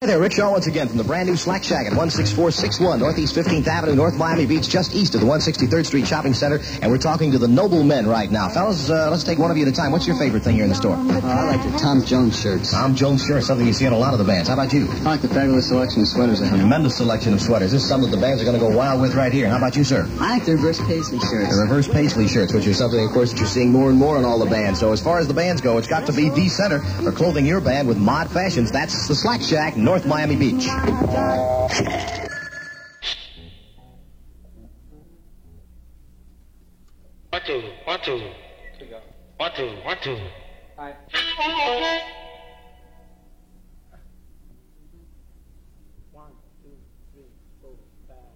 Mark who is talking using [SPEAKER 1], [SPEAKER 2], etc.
[SPEAKER 1] Hey there, Rick Shaw once again from the brand new Slack Shack at 16461 Northeast 15th Avenue, North Miami Beach, just east of the 163rd Street Shopping Center. And we're talking to the noble men right now. Fellas, let's take one of you at a time. What's your favorite thing here in the store?
[SPEAKER 2] I like the Tom Jones shirts.
[SPEAKER 1] Tom Jones shirts, something you see on a lot of the bands. How about you?
[SPEAKER 2] I like the fabulous selection of sweaters they have.
[SPEAKER 1] Tremendous selection of sweaters. This is something that the bands are going to go wild with right here. How about you, sir?
[SPEAKER 2] I like the reverse paisley shirts.
[SPEAKER 1] The reverse paisley shirts, which is something, of course, that you're seeing more and more in all the bands. So as far as the bands go, it's got to be the center for clothing your band with mod fashions. That's the Slack Shack, North Miami Beach.
[SPEAKER 3] One, two. All right.